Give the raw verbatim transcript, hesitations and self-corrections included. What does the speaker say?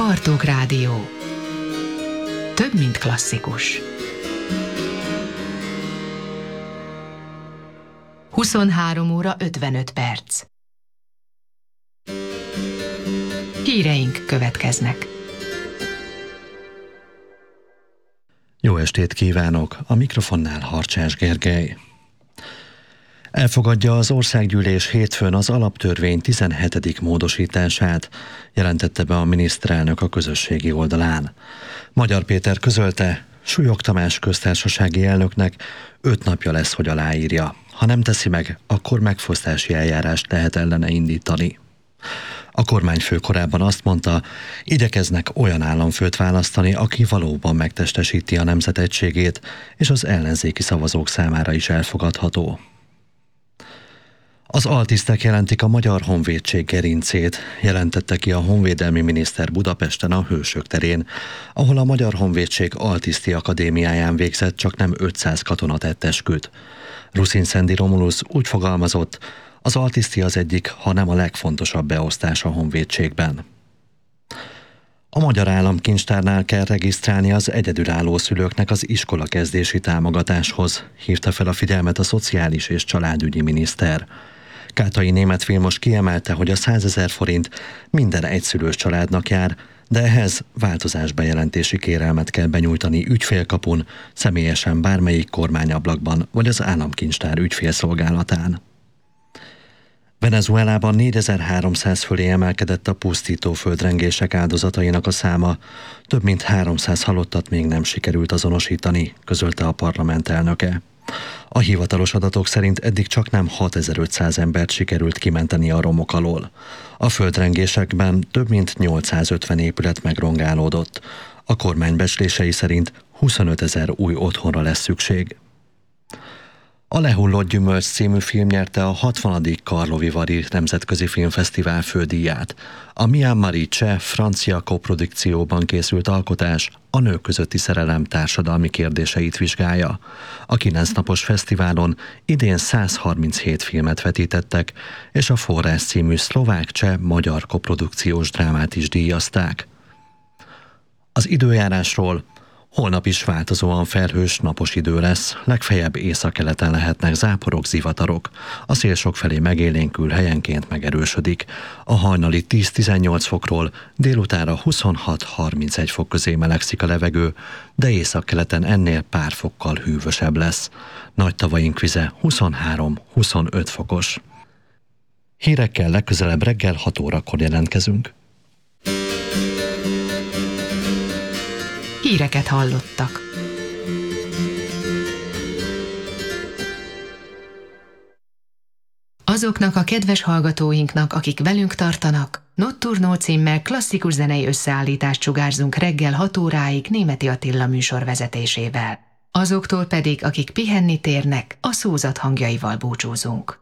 Bartók Rádió. Több, mint klasszikus. huszonhárom óra ötvenöt perc. Híreink következnek. Jó estét kívánok! A mikrofonnál Harcsás Gergely. Elfogadja az országgyűlés hétfőn az alaptörvény tizenhetedik módosítását, jelentette be a miniszterelnök a közösségi oldalán. Magyar Péter közölte, Súlyog Tamás köztársasági elnöknek öt napja lesz, hogy aláírja. Ha nem teszi meg, akkor megfosztási eljárást lehet ellene indítani. A kormányfő korábban azt mondta, igyekeznek olyan államfőt választani, aki valóban megtestesíti a nemzet egységét, és az ellenzéki szavazók számára is elfogadható. Az altisztek jelentik a Magyar Honvédség gerincét, jelentette ki a honvédelmi miniszter Budapesten a Hősök terén, ahol a Magyar Honvédség Altiszti Akadémiáján végzett csak nem ötszáz katona tett esküt. Ruszin Szendi Romulus úgy fogalmazott, az altiszti az egyik, ha nem a legfontosabb beosztás a honvédségben. A Magyar Államkincstárnál kell regisztrálni az egyedülálló szülőknek az iskola kezdési támogatáshoz, hívta fel a figyelmet a Szociális és Családügyi miniszter. Kátai Németh Vilmos kiemelte, hogy a százezer forint minden egyszülős családnak jár, de ehhez változásbejelentési kérelmet kell benyújtani ügyfélkapun, személyesen bármelyik kormányablakban vagy az államkincstár ügyfélszolgálatán. Venezuelában négyezer-háromszáz fölé emelkedett a pusztító földrengések áldozatainak a száma, több mint háromszáz halottat még nem sikerült azonosítani, közölte a parlament elnöke. A hivatalos adatok szerint eddig csak nem hatezer-ötszáz embert sikerült kimenteni a romok alól. A földrengésekben több mint nyolcszázötven épület megrongálódott. A kormány becslései szerint huszonötezer új otthonra lesz szükség. A Lehullott gyümölcs című film nyerte a hatvanadik Karlovi-Vary Nemzetközi Filmfesztivál fődíját. A Myanmari cseh-francia koprodukcióban készült alkotás a nők közötti szerelem társadalmi kérdéseit vizsgálja. A kilenc napos fesztiválon idén száz harminchét filmet vetítettek, és a Forrás című szlovák-cseh-magyar koprodukciós drámát is díjazták. Az időjárásról: holnap is változóan felhős, napos idő lesz, legfeljebb északkeleten lehetnek záporok, zivatarok. A szél sokfelé megélénkül, helyenként megerősödik. A hajnali tíz-tizennyolc fokról délutánra huszonhat-harmincegy fok közé melegszik a levegő, de északkeleten ennél pár fokkal hűvösebb lesz. Nagy tavaink vize huszonhárom-huszonöt fokos. Hírekkel legközelebb reggel hat órakor jelentkezünk. Híreket hallottak. Azoknak a kedves hallgatóinknak, akik velünk tartanak, Nocturno címmel klasszikus zenei összeállítást sugárzunk reggel hat óráig Németi Attila műsor vezetésével. Azoktól pedig, akik pihenni térnek, a szózat hangjaival búcsúzunk.